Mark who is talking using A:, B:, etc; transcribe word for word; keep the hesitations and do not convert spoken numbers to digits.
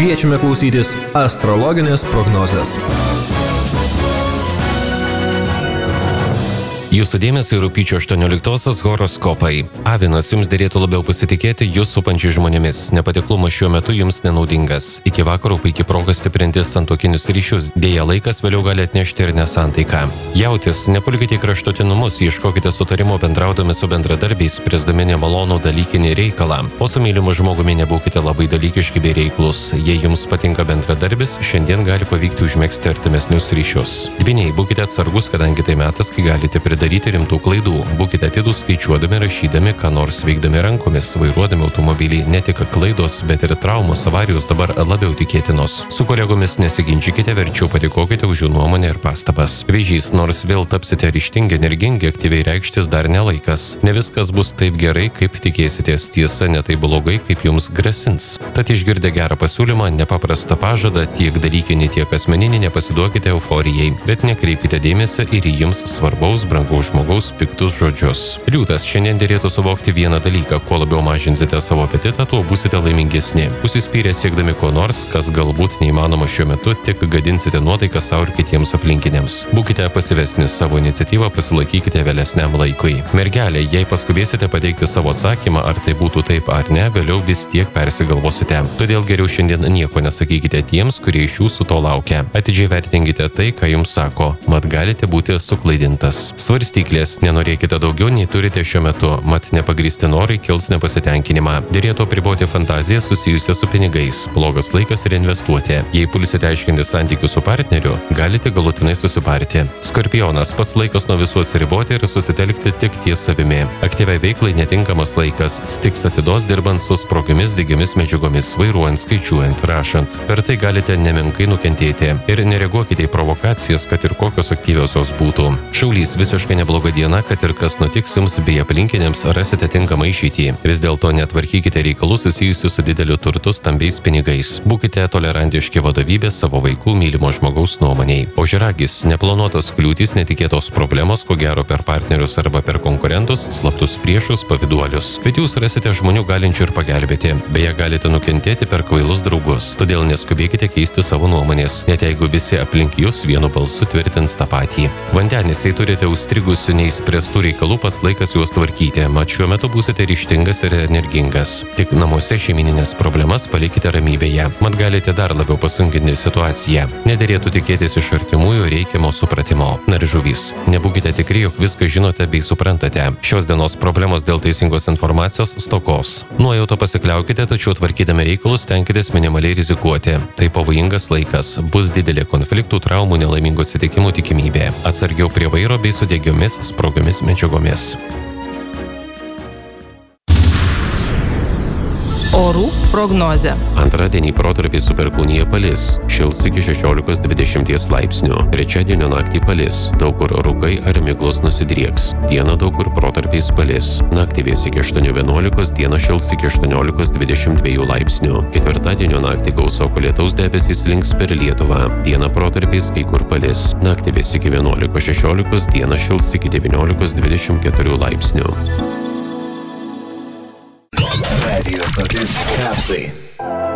A: Kviečiame klausytis astrologinės prognozės.
B: Jūsų dėmesio rugpjūčio aštuonioliktosios horoskopai. Avinas, jums dėrėtų labiau pasitikėti jūs supančiai žmonėmis. Nepatiklumas šiuo metu jums nenaudingas. Iki vakaro puikiai proga stiprinti santuokinius ryšius. Dėja, laikas vėliau gali atnešti ir nesantaiką. Jautis, nepulkite į kraštutinumus, ieškokite sutarimo bendraudami su bendradarbiais, spręsdami nemalonų dalykinį reikalą. O su mylimu žmogumi nebūkite labai dalykiški bei reiklus. Jei jums patinka bendradarbis, šiandien gali pavykti užmegzti artimesnius ryšius. Dvyniai, būkite atsargus, kadangi tai metas, kai galite pridaryti daryti rimtų klaidų. Būkite atidūs skaičiuodami, rašydami, ką nors veikdami rankomis, vairuodami automobilį. Ne tik klaidos, bet ir traumos, avarijos dabar labiau tikėtinos. Su kolegomis nesiginčykite, verčiau patikokite už jų nuomonę ir pastabas. Vėžys, nors vėl tapsite ryžtingi, energingi, aktyviai reikštis dar nelaikas. Ne viskas bus taip gerai, kaip tikėsitės. Tiesa, ne taip blogai, kaip jums grasins. Tad išgirdę gerą pasiūlymą, nepaprastą pažadą, tiek dalykinį, tiek asmeninį, nepasiduokite euforijai, bet nekreipkite dėmesio ir į jums svarbaus, brangaus žmogaus piktus žodžius. Liūtas, šiandien dėrėtų suvokti vieną dalyką. Kuo labiau mažinsite savo apetitą, tuo būsite laimingesni. Užsispyrę siekdami ko nors, kas galbūt neįmanoma šiuo metu, tik gadinsite nuotaiką savo ir kitiems aplinkiniams. Būkite pasivesni, savo iniciatyvą pasilaikykite vėlesniam laikui. Mergelė, jei paskubėsite pateikti savo atsakymą, ar tai būtų taip ar ne, vėliau vis tiek persigalvosite. Todėl geriau šiandien nieko nesakykite tiems, kurie iš jūsų to laukia. Atidžiai vertinkite tai, ką jums sako, mat galite būti suklaidintas. Svarstyklės, nenorėkite daugiau nei turite šiuo metu, mat nepagrįsti norai kils nepasitenkinimą. Dėrėtų apriboti fantaziją susijusią su pinigais. Blogas laikas ir investuoti. Jei pulsite aiškinti santykius su partneriu, galite galutinai susiparti. Skorpionas, pats laikas nuo visų atsiriboti ir susitelkti tik ties savimi. Aktyviai veiklai netinkamas laikas. Stiks atidos dirbant su sprogimis, dygiamis medžiagomis, vairuojant, skaičiuojant, rašant. Per tai galite nemenkai nukentėti. Ir nereaguokite į provokacijas, kad ir kokios aktyviosios būtų. Šaulys, visiškai nebloga diena, kad ir kas nutiks jums bei aplinkiniams, rasite tinkamą išeitį. Vis dėlto netvarkykite reikalų susijusių su dideliu turtu, stambiais pinigais. Būkite tolerantiški vadovybės, savo vaikų, mylimo žmogaus nuomoniai. Ožiaragis, neplanuotos kliūtys, netikėtos problemos, ko gero per partnerius arba per konkurentus, slaptus priešus, pavyduolius. Bet jūs rasite žmonių galinčių ir pagelbėti. Beje, galite nukentėti per kvailus draugus. Todėl neskubėkite keisti savo nuomonės, net jeigu visi aplink jūs vienu balsu tvirtins tą patį. Vandenis, jei turite užstrigusių neįspręstų reikalų, pats laikas juos tvarkyti, mat šiuo metu būsite ryžtingas ir energingas. Tik namuose šeimininės problemas palikite ramybėje, mat galite dar labiau pasunkinti situaciją. Nederėtų tikėtis iš artimųjų reikiamo supratimo. Na ir žuvys, nebūkite tikri, jog viską žinote bei suprantate. Šios dienos problemos dėl teisingos informacijos stokos. Nuojauto pasikliaukite, tačiau tvarkydami reikalus stenkitės minimaliai rizikuoti. Tai pavojingas laikas, bus didelė konfliktų, traumų, nelaimingų atsitikimų tikimybė. Atsargiau prie vairo bei su degiomis, sprogiomis medžiagomis.
C: Orų prognozė.
B: Antradienį protarpiais su perkūnija palis. Šils iki šešiolikos dvidešimties laipsnių. Trečiadienio naktį palis. Daug kur rūkai ar miglos nusidrieks. Dieną daug kur protarpiais palis. Naktį vės iki aštuonių vienuolikos, dieną šils iki aštuoniolikos dvidešimt dviejų laipsnių. Ketvirtadienio naktį gausoko lietaus debesys slinks per Lietuvą. Dieną protarpiais kai kur palis. Naktį vės iki vienuolikos šešiolikos, dieną šils iki devyniolikos dvidešimt keturių laipsnių.
D: Radio stotis Kapsai.